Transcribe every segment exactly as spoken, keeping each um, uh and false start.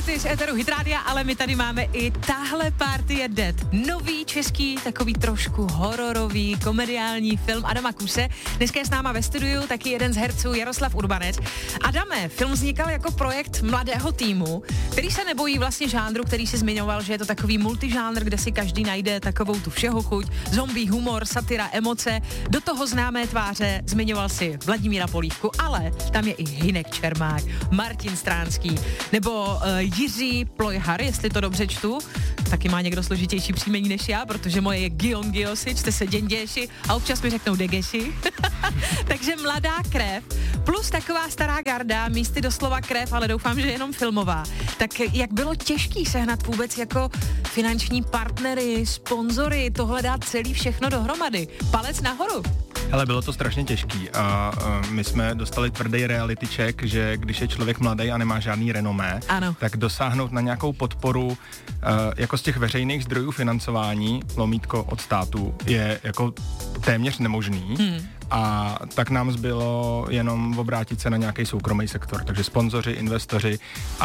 Party z éteru Hit Rádia, ale my tady máme i Tahle party je dead. Nový český, takový trošku hororový, komediální film Adama Kuse. Dneska je s náma ve studiu taky jeden z herců Jaroslav Urbanec. Adame, film vznikal jako projekt mladého týmu, který se nebojí vlastně žánru, který si zmiňoval, že je to takový multižánr, kde si každý najde takovou tu všeho chuť, zombie, humor, satira, emoce, do toho známé tváře, zmiňoval si Vladimíra Polívku, ale tam je i Hynek Čermák, Martin Stránský, nebo uh, Jiří Plojhar, jestli to dobře čtu, taky má někdo složitější příjmení než já, protože moje je Gion Giosi, čte se Děnděši a občas mi řeknou Degeši. Takže mladá krev, plus taková stará garda, místy doslova krev, ale doufám, že jenom filmová. Tak jak bylo těžký sehnat vůbec jako finanční partnery, sponzory, tohle dát celý všechno dohromady? Palec nahoru. Hele, bylo to strašně těžký a uh, my jsme dostali tvrdý reality check, že když je člověk mladý a nemá žádný renomé, ano. tak dosáhnout na nějakou podporu uh, jako z těch veřejných zdrojů financování, lomítko od státu, je jako téměř nemožný. Hmm. A tak nám zbylo jenom obrátit se na nějaký soukromý sektor, takže sponzoři, investoři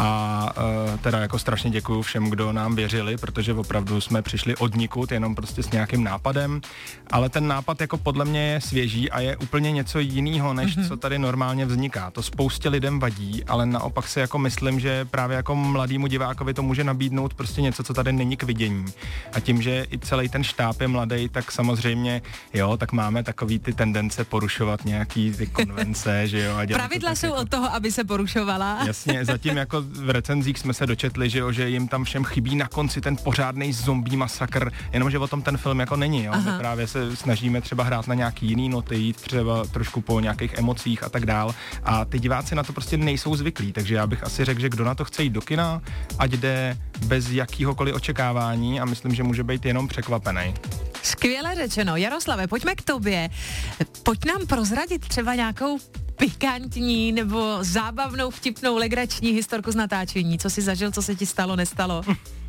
a uh, teda jako strašně děkuju všem, kdo nám věřili, protože opravdu jsme přišli odnikud jenom prostě s nějakým nápadem, ale ten nápad jako podle mě je svěží a je úplně něco jiného, než mm-hmm. co tady normálně vzniká. To spoustě lidem vadí, ale naopak si jako myslím, že právě jako mladýmu divákovi to může nabídnout prostě něco, co tady není k vidění. A tím, že i celý ten štáb je mladý, tak samozřejmě jo, tak máme takový ty tendence se porušovat nějaký ty konvence, že jo. A pravidla jsou jako od toho, aby se porušovala. Jasně, zatím jako v recenzích jsme se dočetli, že jo, že jim tam všem chybí na konci ten pořádnej zombie masakr, jenomže o tom ten film jako není, jo. My právě se snažíme třeba hrát na nějaký jiný noty, jít třeba trošku po nějakých emocích a tak dál a ty diváci na to prostě nejsou zvyklí, takže já bych asi řekl, že kdo na to chce jít do kina, ať jde bez jakýhokoliv očekávání a myslím, že může být jenom překvapený. Skvěle řečeno. Jaroslave, pojďme k tobě. Pojď nám prozradit třeba nějakou pikantní nebo zábavnou, vtipnou, legrační historku z natáčení. Co jsi zažil, co se ti stalo, nestalo?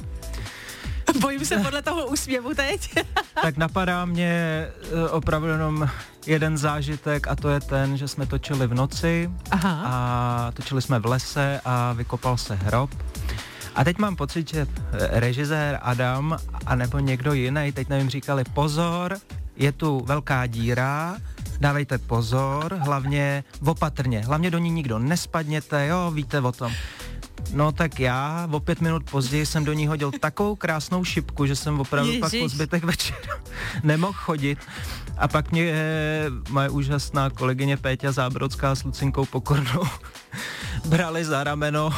Bojím se podle toho úsměvu teď. Tak napadá mě opravdu jenom jeden zážitek a to je ten, že jsme točili v noci. Aha. A točili jsme v lese a vykopal se hrob. A teď mám pocit, že režisér Adam a nebo někdo jiný, teď nevím, říkali pozor, je tu velká díra, dávejte pozor, hlavně opatrně, hlavně do ní nikdo nespadněte, jo, víte o tom. No tak já o pět minut později jsem do ní hodil takovou krásnou šipku, že jsem opravdu Ježiš. pak po zbytek večera nemohl chodit. A pak mě moje úžasná kolegyně Péťa Zábrodská s Lucinkou Pokornou brali za rameno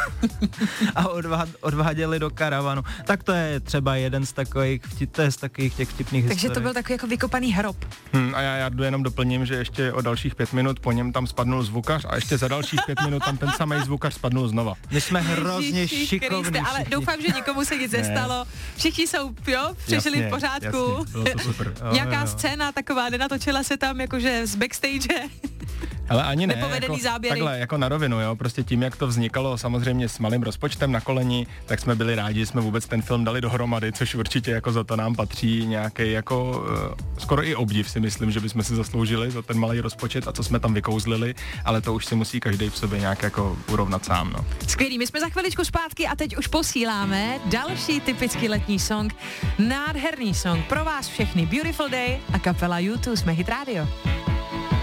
a odvá, odváděli do karavanu. Tak to je třeba jeden z takových, to je z takových těch vtipných Takže historií. to byl takový jako vykopaný hrob. Hmm, a já, já jenom doplním, že ještě o dalších pět minut po něm tam spadnul zvukař a ještě za dalších pět minut tam ten samý zvukař spadnul znova. My jsme hrozně Ježiši, šikovní. Ale doufám, že nikomu se nic nestalo. Všichni jsou, jo, přežili v pořádku. Jasně, bylo to super. Nějaká jo, jo. scéna taková, nenatočila se tam jakože z backstage. Ale ani ne, Nepovedený jako, záběry. takhle, jako na rovinu, jo, prostě tím, jak to vznikalo samozřejmě s malým rozpočtem na koleni, tak jsme byli rádi, že jsme vůbec ten film dali dohromady, což určitě jako za to nám patří nějaký jako uh, skoro i obdiv si myslím, že bychom si zasloužili za ten malý rozpočet a co jsme tam vykouzlili, ale to už si musí každý v sobě nějak jako urovnat sám, no. Skvělý, my jsme za chviličku zpátky a teď už posíláme další typický letní song, nádherný song pro vás všechny, Beautiful Day a kapela U dva, jsme Hit Radio.